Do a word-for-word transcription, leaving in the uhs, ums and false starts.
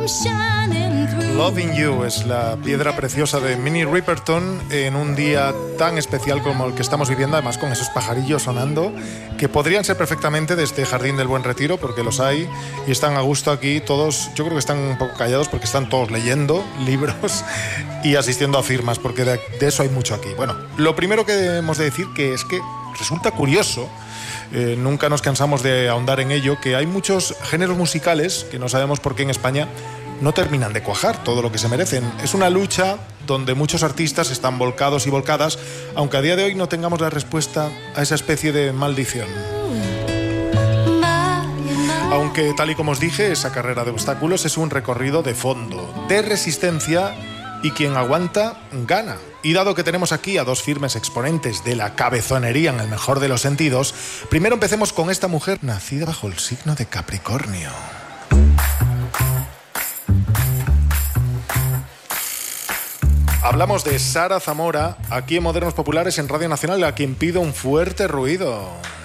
Loving You es la piedra preciosa de Minnie Riperton en un día tan especial como el que estamos viviendo, además con esos pajarillos sonando que podrían ser perfectamente de este Jardín del Buen Retiro, porque los hay y están a gusto aquí todos. Yo creo que están un poco callados porque están todos leyendo libros y asistiendo a firmas, porque de, de eso hay mucho aquí. Bueno, lo primero que debemos de decir que es que resulta curioso, eh, nunca nos cansamos de ahondar en ello, que hay muchos géneros musicales que no sabemos por qué en España no terminan de cuajar todo lo que se merecen. Es una lucha donde muchos artistas están volcados y volcadas, aunque a día de hoy no tengamos la respuesta a esa especie de maldición. Aunque, tal y como os dije, esa carrera de obstáculos es un recorrido de fondo, de resistencia, y quien aguanta, gana. Y dado que tenemos aquí a dos firmes exponentes de la cabezonería en el mejor de los sentidos, primero empecemos con esta mujer nacida bajo el signo de Capricornio. Hablamos de Sara Zamora, aquí en Modernos Populares en Radio Nacional, a quien pido un fuerte ruido.